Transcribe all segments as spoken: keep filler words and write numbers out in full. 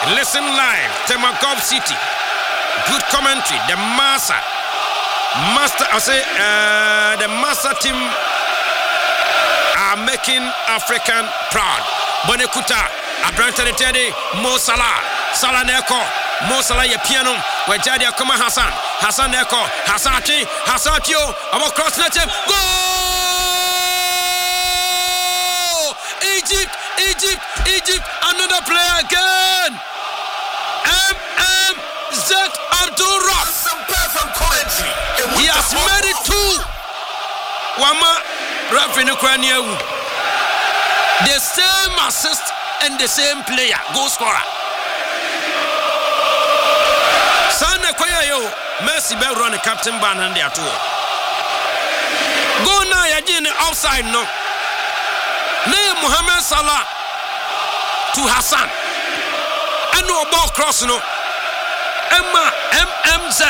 Listen live, Temagov City. Good commentary. The Massa, Master, I say, uh, the Massa team are making African proud. Bonekuta, Abranta Teddy, Mo Salah, Salah Neko, Mo Salah ye piano, where Jadia Koma Hassan, Hassan Neko, Hassati, Hassatio, our cross net, go! Egypt, Egypt, Egypt, another player again. M M Z Abdul Rauf. He has made it two. Wama Rafi Nukrania. The same assist and the same player, goal scorer. Sana Koya yo, Messi be run the captain ban and they are two. Go now, Yajin outside no. Name Mohamed Salah to Hassan. And no ball cross no. Emma M M Z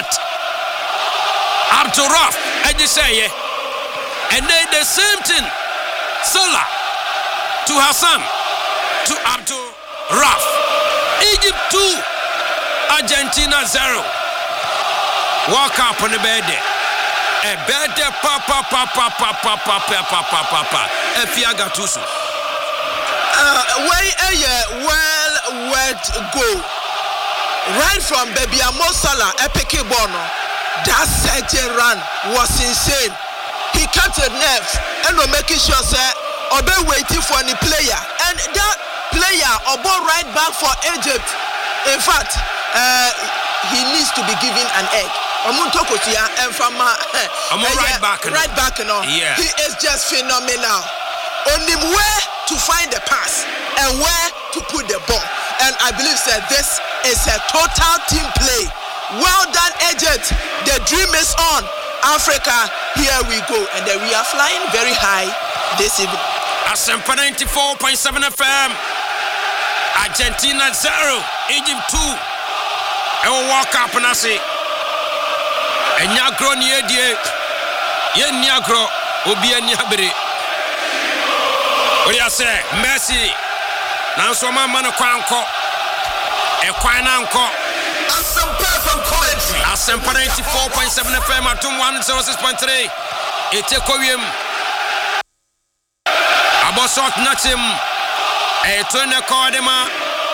Abdul Rauf. I just say yeah. And then the same thing. Salah to Hassan to Abdul Rauf. Egypt two, Argentina zero. Walk up on the bed there. A bed there, papa, papa, papa, papa, papa, papa, papa. Efiaga Tusu. Uh, way a well word go. Right from Baby Mo Salah, epic bono. That second run was insane. He cut the nerves and was making sure say Obe waiting for the player, and that player Obo right back for Egypt. In fact, uh, he needs to be given an egg. Omuntokosia and from uh, right back, right back, you know. Yeah. He is just phenomenal. On him where to find the pass and where to put the ball, and I believe that this is a total team play. Well done, Egypt. The dream is on. Africa, here we go, and then we are flying very high this evening. Asempa ninety-four point seven F M. Argentina zero, Egypt two. I will walk up and I say, and Nyagro near the Yen Nyagro will be a Nyabri. What do you say? Messi. Now, so my man, a quanko, a quananko. Asempa ninety-four point seven F M at one oh six point three. It's a Korean. Abosot Natim, a trainer Cordema,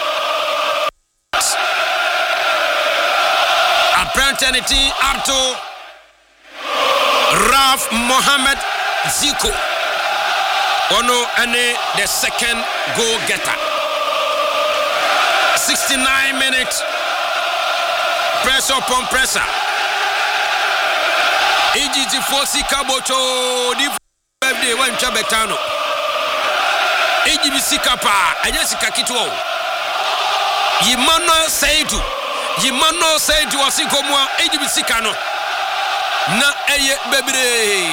a Prantanity Abdul Rauf Mohamed Zico, Ono Ane, the second goal getter. sixty-nine minutes, pressure upon pressure. Egypt for Sikaboto, the birthday one Chabetano. Egypt Sikapa, and Jessica Kito. Yimano Saidu, Yimano Saidu, Asikomwa, Egypt Sikano. Na eye bebre.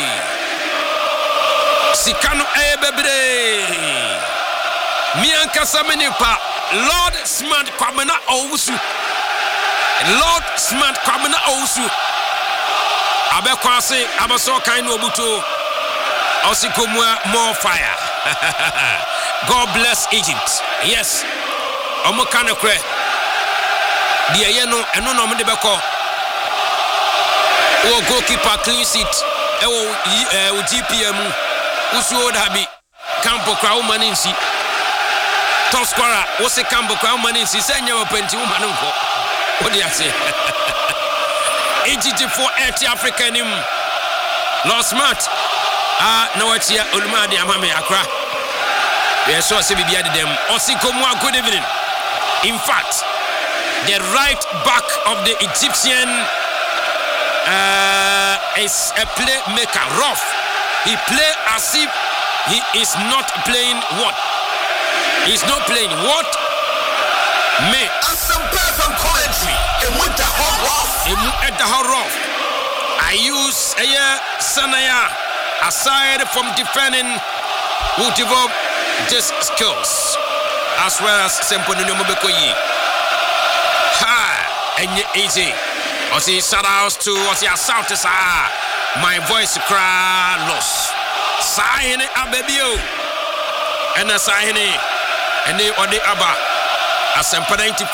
Sikano eye bebre. Mianka Samenipa, Lord Smart Kwamena Owusu. Lord Smart Kwamena Owusu. Abekwase, Abaso Kaino Buto. Osikomwa, more fire. God bless Egypt. Yes. Omo kana kre. Dia yeno eno no mo de beko. O goalkeeper clean sheet. E wo G P M. Usu odabi. Campo kwa umaninsi. Top scorer wo se Campo kwa umaninsi senya wo penti umanunko. What do you say? Egypt for eighty Africa nim. Lost smart. Ah, no what's here Olumade Amame Accra. Yes, so say bibi adem. Osikomwa, good evening. In fact, the right back of the Egyptian uh, is a playmaker, Rauf. He play as if he is not playing what? He's not playing what? Me. And some person commentary. It went the whole Rauf. It went the whole Rauf. I use a uh, Sanaya aside from defending who develop just skills as well as simple no mobekoyi. Ha, and easy. I see shout outs to what's your sound is ah my voice cry loss. Sign it abebio. And a sign it and they or the abba. Asempa ninety